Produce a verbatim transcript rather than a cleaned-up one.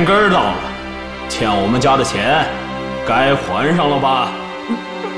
根儿到了，欠我们家的钱该还上了吧？